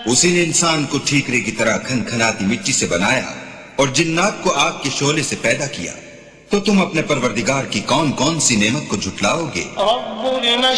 उसी ने इंसान को ठीकरे की तरह खनखनाती मिट्टी से बनाया और जिन्नात को आग के शोले से पैदा किया। तो तुम अपने परवरदिगार की कौन कौन सी नेमत को झुटलाओगे?